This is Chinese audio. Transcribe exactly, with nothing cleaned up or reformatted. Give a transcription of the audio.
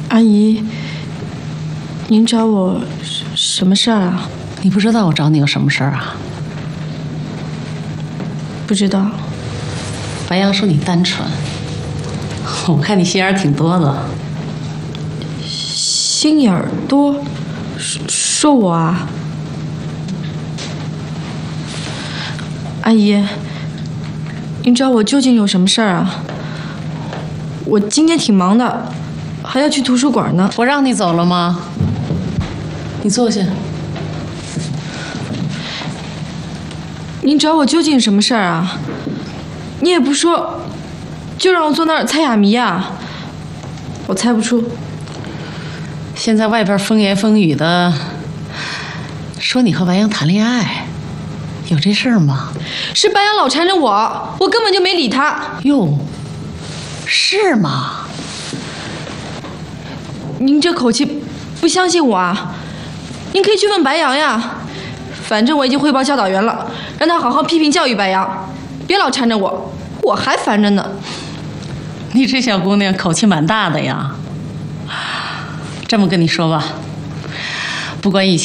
阿姨，您找我什么事儿啊？ 你不知道我找你有什么事儿啊？ 不知道。 白杨说你单纯，我看你心眼儿挺多的。 心眼儿多？说说我啊？阿姨，您找我究竟有什么事儿啊？我今天挺忙的，还要去图书馆呢。 我让你走了吗？你坐下。 您找我究竟什么事儿啊？你也不说，就让我坐那儿猜哑谜啊？我猜不出。 现在外边风言风语的，说你和白杨谈恋爱，有这事儿吗？ 是白杨老缠着我，我根本就没理他。 哟，是吗？ 您这口气不相信我啊？您可以去问白杨呀。反正我已经汇报教导员了，让他好好批评教育白杨，别老缠着我，我还烦着呢。 你这小姑娘口气蛮大的呀。这么跟你说吧，不管以前